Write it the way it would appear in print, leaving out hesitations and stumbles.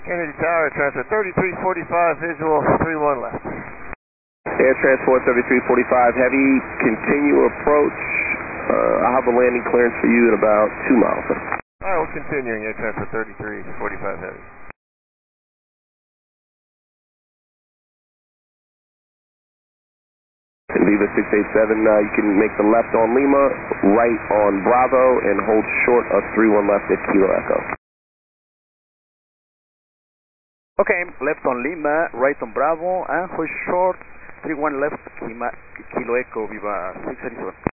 Kennedy Tower, transfer 3345, visual 31 left. Air Transport 3345 Heavy, continue approach. I'll have a landing clearance for you in about 2 miles. Alright, we're continuing Air Transfer 3345 Heavy. Viva 687, you can make the left on Lima, right on Bravo, and hold short of 31 left at Kilo Echo. Okay, left on Lima, right on Bravo, and hold short, 31 left, Kilo Echo, Viva 687.